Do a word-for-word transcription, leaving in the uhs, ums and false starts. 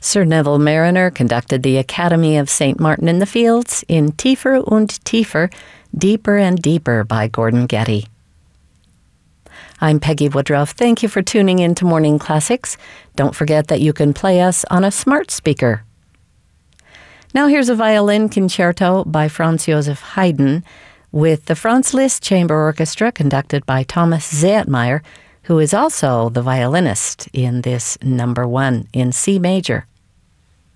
Sir Neville Marriner conducted the Academy of Saint Martin in the Fields in Tiefer und Tiefer, Deeper and Deeper by Gordon Getty. I'm Peggy Woodruff. Thank you for tuning in to Morning Classics. Don't forget that you can play us on a smart speaker. Now here's a violin concerto by Franz Joseph Haydn with the Franz Liszt Chamber Orchestra conducted by Thomas Zeitmeyer, who is also the violinist in this number one in C major.